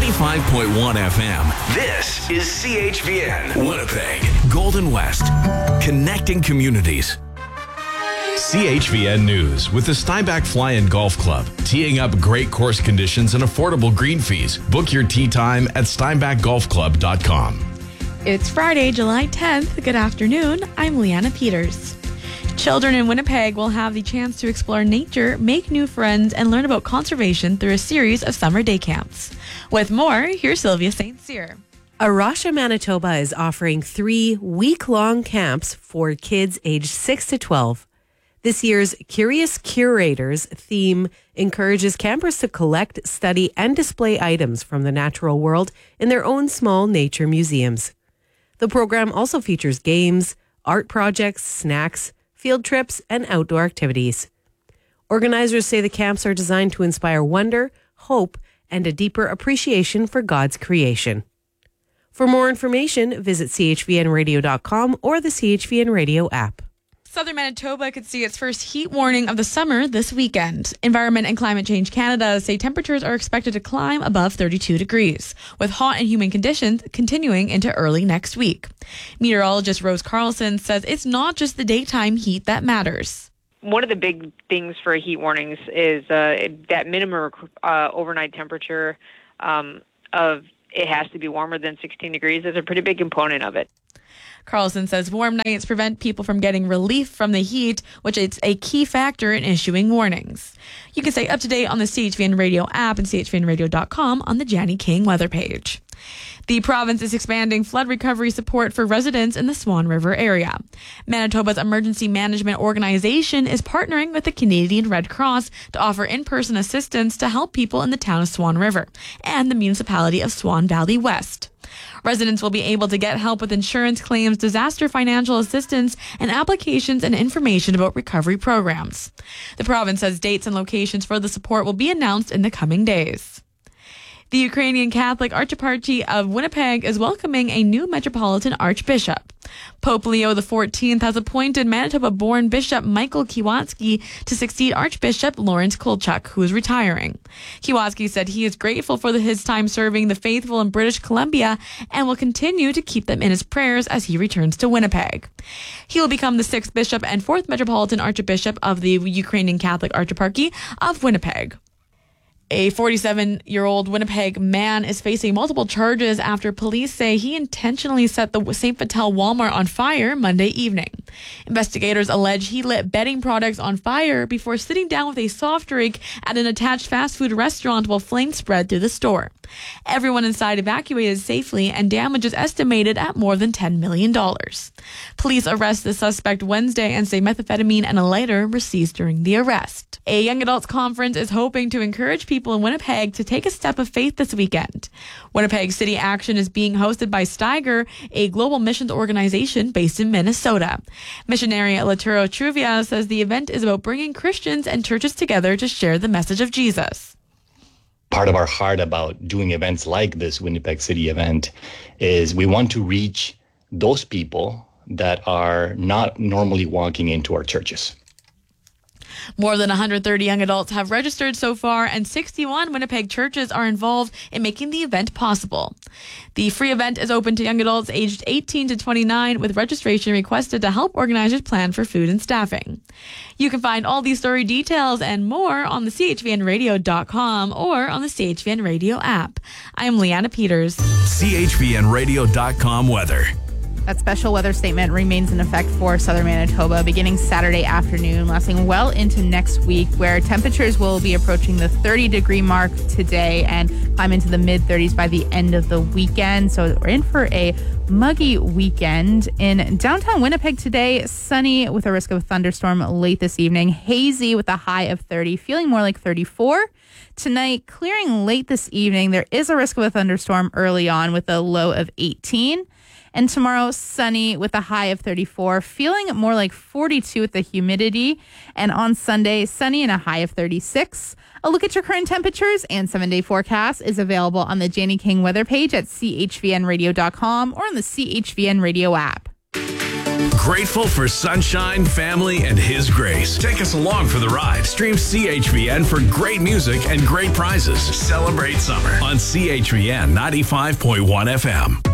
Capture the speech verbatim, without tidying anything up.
ninety-five point one F M. This is C H V N, Winnipeg, Golden West, connecting communities. C H V N News with the Steinbach Fly and Golf Club, teeing up great course conditions and affordable green fees. Book your tee time at steinbach golf club dot com. It's Friday, July tenth. Good afternoon. I'm Leanna Peters. Children in Winnipeg will have the chance to explore nature, make new friends, and learn about conservation through a series of summer day camps. With more, here's Sylvia Saint Cyr. Arasha, Manitoba is offering three week-long camps for kids aged six to twelve. This year's Curious Curators theme encourages campers to collect, study, and display items from the natural world in their own small nature museums. The program also features games, art projects, snacks, field trips, and outdoor activities. Organizers say the camps are designed to inspire wonder, hope, and a deeper appreciation for God's creation. For more information, visit c h v n radio dot com or the C H V N Radio app. Southern Manitoba could see its first heat warning of the summer this weekend. Environment and Climate Change Canada say temperatures are expected to climb above thirty-two degrees, with hot and humid conditions continuing into early next week. Meteorologist Rose Carlson says it's not just the daytime heat that matters. One of the big things for heat warnings is uh, that minimum uh, overnight temperature um, of it has to be warmer than sixteen degrees is a pretty big component of it. Carlson says warm nights prevent people from getting relief from the heat, which is a key factor in issuing warnings. You can stay up to date on the C H V N Radio app and c h v n radio dot com on the Janny King weather page. The province is expanding flood recovery support for residents in the Swan River area. Manitoba's Emergency Management Organization is partnering with the Canadian Red Cross to offer in-person assistance to help people in the town of Swan River and the municipality of Swan Valley West. Residents will be able to get help with insurance claims, disaster financial assistance, and applications and information about recovery programs. The province says dates and locations for the support will be announced in the coming days. The Ukrainian Catholic Archdiocese of Winnipeg is welcoming a new Metropolitan Archbishop. Pope Leo the fourteenth has appointed Manitoba-born Bishop Michael Kiwatsky to succeed Archbishop Lawrence Kulchuk, who is retiring. Kiwatsky said he is grateful for the, his time serving the faithful in British Columbia and will continue to keep them in his prayers as he returns to Winnipeg. He will become the sixth bishop and fourth Metropolitan Archbishop of the Ukrainian Catholic Archdiocese of Winnipeg. A forty-seven-year-old Winnipeg man is facing multiple charges after police say he intentionally set the Saint Vital Walmart on fire Monday evening. Investigators allege he lit bedding products on fire before sitting down with a soft drink at an attached fast food restaurant while flames spread through the store. Everyone inside evacuated safely, and damage is estimated at more than ten million dollars. Police arrest the suspect Wednesday and say methamphetamine and a lighter were seized during the arrest. A young adults conference is hoping to encourage people in Winnipeg to take a step of faith this weekend. Winnipeg City Action is being hosted by Steiger, a global missions organization based in Minnesota. Missionary Laturo Truvia says the event is about bringing Christians and churches together to share the message of Jesus. Part of our heart about doing events like this Winnipeg City event is we want to reach those people that are not normally walking into our churches. More than one hundred thirty young adults have registered so far, and sixty-one Winnipeg churches are involved in making the event possible. The free event is open to young adults aged eighteen to twenty-nine, with registration requested to help organizers plan for food and staffing. You can find all these story details and more on the c h v n radio dot com or on the C H V N Radio app. I'm Leanna Peters. c h v n radio dot com weather. That special weather statement remains in effect for Southern Manitoba beginning Saturday afternoon, lasting well into next week, where temperatures will be approaching the thirty degree mark today and climb into the mid thirties by the end of the weekend. So we're in for a muggy weekend. In downtown Winnipeg today, sunny with a risk of a thunderstorm late this evening, hazy with a high of thirty, feeling more like thirty-four. Tonight, clearing late this evening, there is a risk of a thunderstorm early on with a low of eighteen. And tomorrow, sunny with a high of thirty-four, feeling more like forty-two with the humidity. And on Sunday, sunny and a high of thirty-six. A look at your current temperatures and seven-day forecast is available on the Janny King weather page at c h v n radio dot com or on the C H V N Radio app. Grateful for sunshine, family, and His grace. Take us along for the ride. Stream C H V N for great music and great prizes. Celebrate summer on C H V N ninety-five point one F M.